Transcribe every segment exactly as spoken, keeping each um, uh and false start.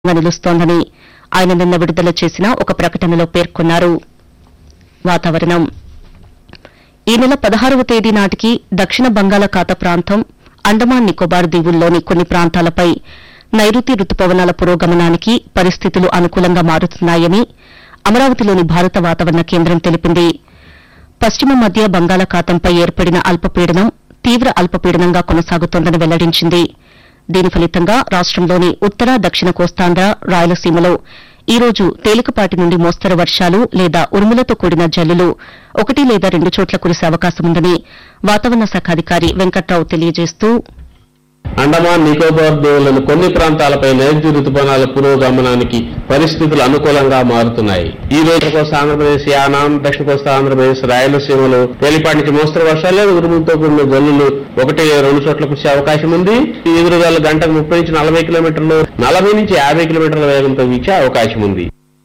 నిలుస్తోందని ఆయన నిన్న విడుదల చేసిన ఒక ప్రకటనలో పేర్కొన్నారు. వాతావరణం ఈ నెల పదహారవ తేదీ నాటికి దక్షిణ బంగాళాఖాత ప్రాంతం, అండమాన్ నికోబార్ దీవుల్లోని కొన్ని ప్రాంతాలపై నైరుతి రుతుపవనాల పురోగమనానికి పరిస్థితులు అనుకూలంగా మారుతున్నాయని అమరావతిలోని భారత వాతావరణ కేంద్రం తెలిపింది. పశ్చిమ మధ్య బంగాళాఖాతంపై ఏర్పడిన అల్పపీడనం తీవ్ర అల్పపీడనంగా కొనసాగుతోందని వెల్లడించింది. దీని ఫలితంగా రాష్టంలోని ఉత్తర దక్షిణ కోస్తాంధ్ర, రాయలసీమలో ఈ రోజు తేలికపాటి నుండి మోస్తరు వర్షాలు లేదా ఉరుములతో కూడిన జల్లులు ఒకటి లేదా రెండు చోట్ల కురిసే అవకాశముందని వాతావరణ శాఖ అధికారి వెంకట్రావు తెలియజేస్తూ, అండమాన్ నికోబార్ దీవులను కొన్ని ప్రాంతాలపై నైరుతి రుతుపవనాల పురోగమనానికి పరిస్థితులు అనుకూలంగా మారుతున్నాయి. ఈ రోజు కోస్తా ఆంధ్రప్రదేశ్, యానాం, దక్షిణ కోస్తా ఆంధ్రప్రదేశ్, రాయలసీమలో తేలిపాటి నుంచి మోస్తరు వర్షాలు లేదా ఉరుములతో కూడిన జల్లులు ఒకటి రెండు చోట్ల కురిసే అవకాశం ఉంది. ఈ ఎదురుగాలు గంటకు ముప్పై నుంచి నలభై కిలోమీటర్లు నలభై నుంచి యాభై కిలోమీటర్ల వేగంతో వీచే అవకాశం ఉంది.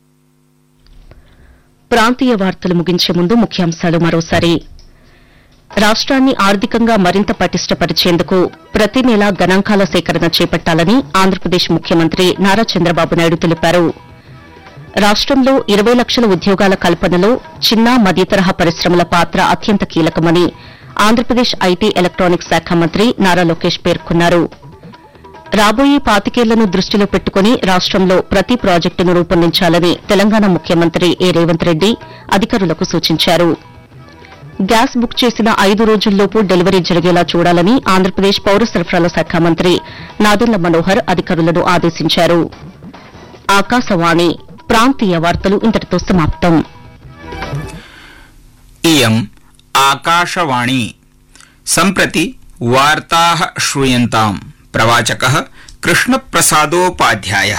ప్రాంతీయ వార్తలు ముగించే ముందు ముఖ్యాంశాలు మరోసారి. రాష్ట్రాన్ని ఆర్థికంగా మరింత పటిష్టపరిచేందుకు ప్రతి నెలా గణాంకాల సేకరణ చేపట్టాలని ఆంధ్రప్రదేశ్ ముఖ్యమంత్రి నారా చంద్రబాబు నాయుడు తెలిపారు. రాష్టంలో ఇరవై లక్షల ఉద్యోగాల కల్పనలో చిన్న మధ్యతరహా పరిశ్రమల పాత్ర అత్యంత కీలకమని ఆంధ్రప్రదేశ్ ఐటీ ఎలక్టానిక్స్ శాఖ మంత్రి నారా లోకేష్ పేర్కొన్నారు. రాబోయే పాతికేళ్లను దృష్టిలో పెట్టుకుని రాష్టంలో ప్రతి ప్రాజెక్టును రూపొందించాలని తెలంగాణ ముఖ్యమంత్రి ఏ రేవంత్ రెడ్డి అధికారులకు సూచించారు. గ్యాస్ బుక్ చేసిన ఐదు రోజుల్లోపు డెలివరీ జరిగేలా చూడాలని ఆంధ్రప్రదేశ్ పౌర సరఫరాల శాఖ మంత్రి నాదెండ్ల మనోహర్ అధికారులను ఆదేశించారు. ఆకాశవాణి ప్రాంతీయ వార్తలు ఇంతటితో సమాప్తం. ఇయం ఆకాశవాణి సంప్రతి వార్తాః శ్రూయంతాం. ప్రవాచకః కృష్ణప్రసాదోపాధ్యాయः.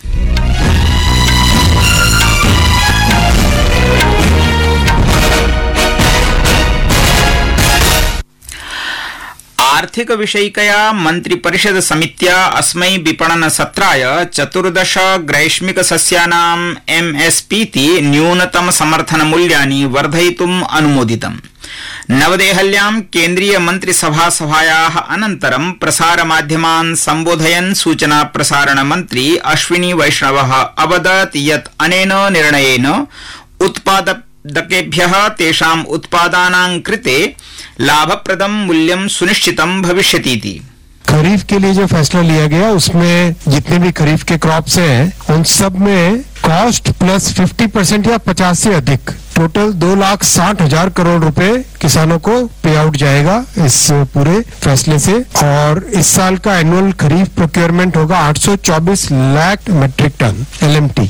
आर्थिक विषयिकया मन्त्रिपरिषद समित्या अस्मै विपणन सत्राय चतुर्दश ग्रैष्मिक सस्यानां एमएसपीति न्यूनतम समर्थन मूल्यानि वर्धयितुम् अनुमोदितम्. नवदेहल्यां केन्द्रीय मन्त्रिसभा सभायाः अनन्तरं प्रसारमाध्यमान् सम्बोधयन् सूचना प्रसारण मन्त्री अश्विनी वैष्णवः अवदत् यत् अनेन निर्णयेन उत्पादकेभ्यः तेषाम् उत्पादानां कृते लाभप्रदं मूल्यं सुनिश्चितं भविष्यतीति. खरीफ के लिए जो फैसला लिया गया उसमें जितने भी खरीफ के क्रॉप्स हैं उन सब में कॉस्ट प्लस पचास परसेंट या पचास से अधिक टोटल दो लाख साठ हजार करोड़ रुपए किसानों को पे आउट जाएगा इस पूरे फैसले से. और इस साल का एनुअल खरीफ प्रोक्योरमेंट होगा आठ सौ चौबीस लाख मेट्रिक टन एलएमटी.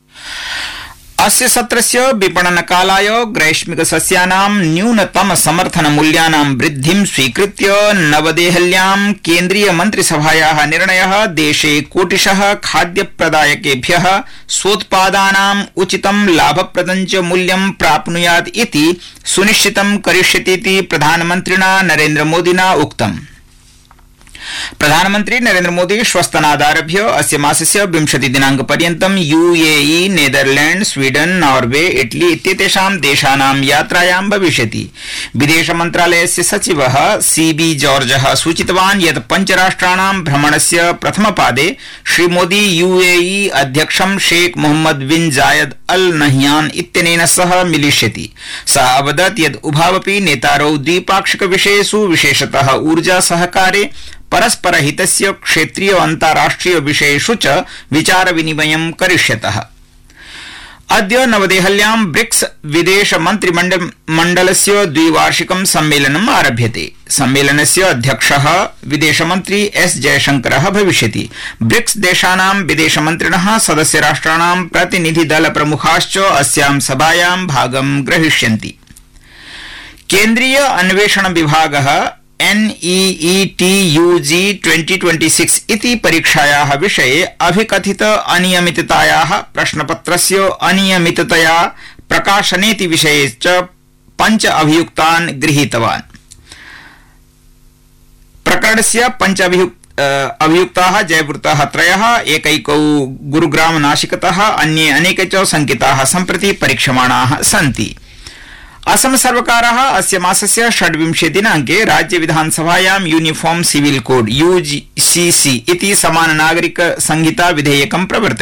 अस्य सत्रस्य विपणनकालाय ग्रैष्मिक सस्यानां न्यूनतम समर्थन मूल्यानां वृद्धिं स्वीकृत्य नवदेहल्यां केन्द्रीय मन्त्रिसभायाः निर्णयः देशे कोटिशः खाद्यप्रदायकेभ्यः स्वोत्पादानाम् उचितं लाभप्रदं च मूल्यं प्राप्नुयात् इति सुनिश्चितं करिष्यतीति प्रधानमन्त्रिणा नरेन्द्रमोदिना उक्तम्. प्रधानमन्त्री नरेन्द्र मोदी श्वस्तनादारभ्य अस्य मासस्य विंशति दिनांकपर्यन्तं UAE, Netherland, Sweden, Norway, Italy इत्येतेषां देशानां यात्रायां भविष्यति. विदेश मन्त्रालयस्य सचिवः सीबी जॉर्जः सूचितवान् यत् पञ्चराष्ट्राणां भ्रमणस्य प्रथमपादे श्रीमोदी यूएई अध्यक्षं शेख मोहम्मद बिन जायद अल नह्यान इत्यनेन सह मिलिष्यति. सः अवदत् यत् उभावपि नेतारौ द्विपाक्षिक विषयेषु विशेषतः ऊर्जा सहकारे, परस्परहितस्य क्षेत्रीय अन्ताराष्ट्रिय विषयेषु च विचार विनिमयं करिष्यतः. अद्य नवदेहल्यां ब्रिक्स विदेश मन्त्रिमण्डलस्य द्विवार्षिकं सम्मेलनम् आरभ्यते. सम्मेलनस्य अध्यक्षः विदेशमन्त्री एस जयशंकरः भविष्यति. ब्रिक्स देशानां विदेशमन्त्रिणः सदस्यराष्ट्राणां प्रतिनिधिदलप्रमुखाश्च अस्यां सभायां भागं ग्रहीष्यन्ति. केन्द्रीय अन्वेषण विभागः एनईईटीयूजी ट्वेंटी ट्वेंटी सिक्स इति परीक्षायाः विषये अभिकथित अनियमिततायाः प्रश्नपत्रस्य अनियमिततया प्रकाशनेति विषये च पञ्च अभियुक्तान् गृहीतवान्. प्रकरणस्य पञ्च अभियुक्ताः जयपुरतः त्रयः, एकैकौ गुरुग्राम नाशिकतः, अन्ये अनेके च शंकिताः सम्प्रति परीक्षमाणाः सन्ति. असम सर्वकारः अस्य मासस्य षड्विंशे दिनांके राज्य विधानसभायां यूनिफॉर्म सिविल कोड यूसीसी इति समान नागरिक संहिता विधेयकं प्रवर्तयति।